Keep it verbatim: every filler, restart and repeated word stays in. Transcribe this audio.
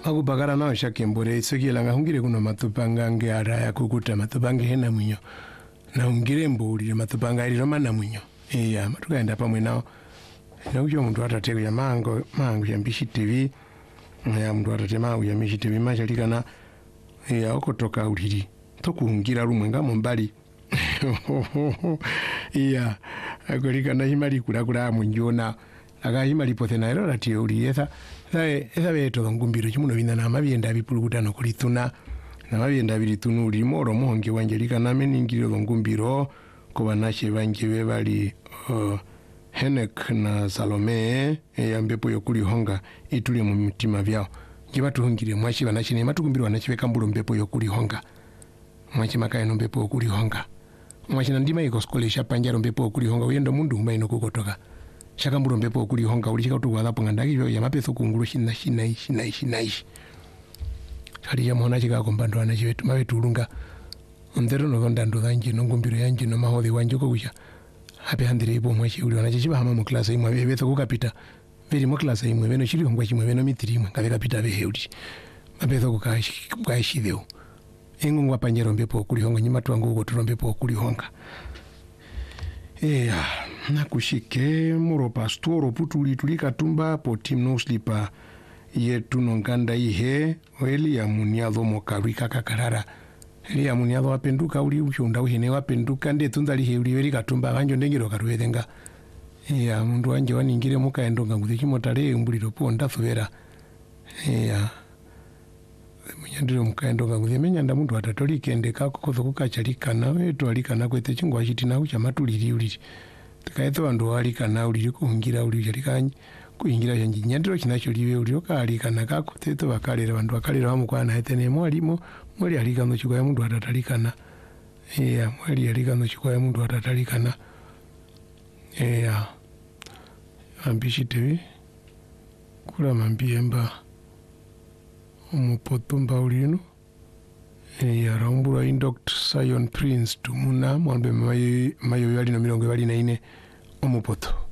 Magubagara nao shakembore isokiela ngahungire kuno matupanga nge ara ya kukuta matupanga hena mwinyo. Na ungire mbuli matupanga ili roma na mwinyo. Iya matukaenda pamwe nao. Na ujo mtu atatego ya mango mango ya Mbishi T V. Ya mtu atate mango ya Mbishi T V machalika na iya okotoka uliri. Tokuhungira rumwe ngamo mbali. Iya akolika na himali kula kula munjona. Aga himali pothena ero lati uli etha. Sae esa beto ngumbiro chimuno binda na mabyenda bipulukutano kulituna. Na mabyenda bilitunu uli moro muhonge wanjelika na meningiro ngumbiro ko banashe banje be bali uh, Henek na Salome ya mbepo yokuli honga ituli mu mitima byao. Jibatu hungire mwashi banashe ne matukumbiro banashe bekamburo mbepo yokuli honga. Mwachi makaye no mbepo yokuli honga. Mwachi ndima iko skole shapanjaro mbepo yokuli honga uyendo mundu umaino kukotoka. Shakamburo mbepo yokuli honga ulichika tu wala pangandaki yo yamapeso kunguru shina shina shina shina Kali ya mwana chika kombando anachi wetu mawetu ulunga. Ndero no ndando danje no ngumbiro yanje no mahodi wanje ko kusha. Hape handire ibo mwachi uli wanachi chiba hama mu class imwe bebeto kukapita. Veri mu class imwe beno chiri hongwa chimwe beno mitiri imwe kabe kapita behe uli. Mabeto kukashi kukashi deo. Engungwa panjero mbepo kuli honga nyima twangu uko turombepo kuli honga. Eh nakushike muro pastoro putuli tulika tumba po team no sleeper yetu nonganda ihe weli ya muniadho mokarika kakarara eli ya muniadho wapenduka uli uchunda uhine wapenduka nde tundali he uli weli katumba banjo ndengiro karuwedenga ya mundu wanje waningire mukaendonga nguthi chimotale mbuliro po ndathubera ya munyandiro mukaendonga nguthi menyanda mundu atatolike kako kotho kukachalikana wetu alikana kwete chingwa chitina ucha matuliri uli tikaetho bandu walikana uli kuhungira uli chalikanye kuingira yanji nyandiro kinacho liwe uli okalikana kako teto bakalera bandu bakalera bamukwana etene mwalimo mwali alikano chiko ya mundu atatalikana iya mwali alikano chiko ya mundu atatalikana iya Mbishi T V kula mambiemba umupotumba ulino iya raumbura induct Sion Prince tumuna mwambe mayo mayo yali no mirongo bali na ine umupoto